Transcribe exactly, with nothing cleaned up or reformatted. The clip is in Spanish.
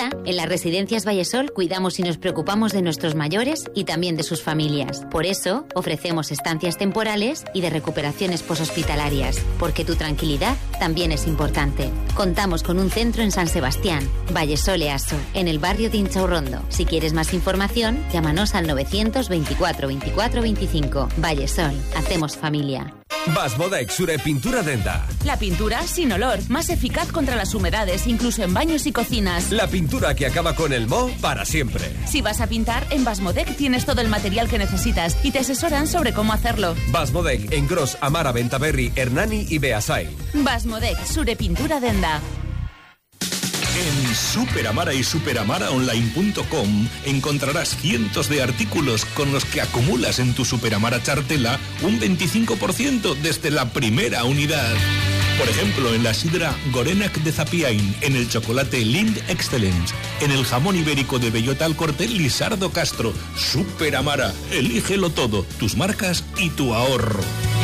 Ahora, en las residencias Vallesol cuidamos y nos preocupamos de nuestros mayores y también de sus familias. Por eso, ofrecemos estancias temporales y de recuperaciones poshospitalarias, porque tu tranquilidad también es importante. Contamos con un centro en San Sebastián, Vallesol Easo, en el barrio de Inchaurrondo. Si quieres más información, llámanos al novecientos veinticuatro veinticuatro veinticinco. Vallesol, hacemos familia. Basmodec Sure Pintura Denda. La pintura sin olor, más eficaz contra las humedades, incluso en baños y cocinas. La pintura que acaba con el moho para siempre. Si vas a pintar, en Basmodec tienes todo el material que necesitas y te asesoran sobre cómo hacerlo. Basmodec en Gros, Amara, Bentaberri, Hernani y Beasai. Basmodec Sure Pintura Denda. En Superamara y superamaraonline punto com encontrarás cientos de artículos con los que acumulas en tu Superamara chartela un veinticinco por ciento desde la primera unidad. Por ejemplo, en la sidra Gorenac de Zapiain, en el chocolate Lind Excellence, en el jamón ibérico de bellota al corte Lisardo Castro. Superamara, elígelo todo, tus marcas y tu ahorro.